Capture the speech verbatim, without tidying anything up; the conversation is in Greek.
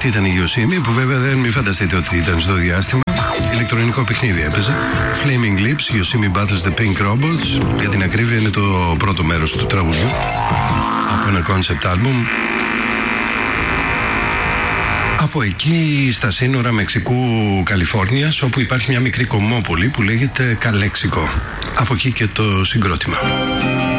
Αυτή ήταν η Yosemite, που βέβαια δεν μην φανταστείτε ότι ήταν στο διάστημα. Ηλεκτρονικό παιχνίδι έπαιζε. Flaming Lips, Yosemite Battles the Pink Robots. Για την ακρίβεια είναι το πρώτο μέρος του τραγουδιού από ένα concept album. Από εκεί στα σύνορα Μεξικού-Καλιφόρνιας, όπου υπάρχει μια μικρή κομμόπολη που λέγεται Καλέξικο. Από εκεί και το συγκρότημα.